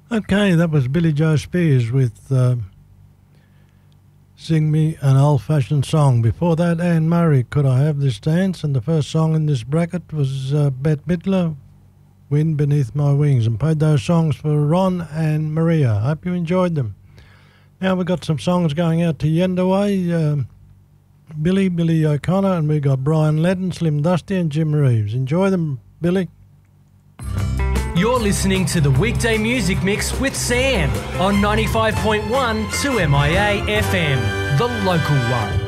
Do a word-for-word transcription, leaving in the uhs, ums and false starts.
Okay, that was Billy Joe Spears with uh, Sing Me an Old-Fashioned Song. Before that, Anne Murray, Could I Have This Dance? And the first song in this bracket was uh, Bette Midler, Wind Beneath My Wings. And played those songs for Ron and Maria. Hope you enjoyed them. Now we've got some songs going out to Yendaway, um, Billy, Billy O'Connor, and we've got Brian Ledden, Slim Dusty and Jim Reeves. Enjoy them, Billy. You're listening to the Weekday Music Mix with Sam on ninety-five point one two M I A F M, the local one.